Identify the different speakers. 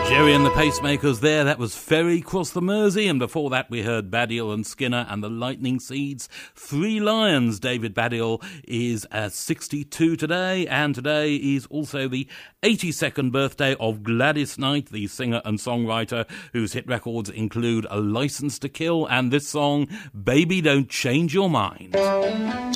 Speaker 1: Jerry and the Pacemakers there, that was Ferry Cross the Mersey, and before that we heard Baddiel and Skinner and the Lightning Seeds, Three Lions. David Baddiel is 62 today, and today is also the 82nd birthday of Gladys Knight, the singer and songwriter whose hit records include A License to Kill and this song, Baby Don't Change Your Mind.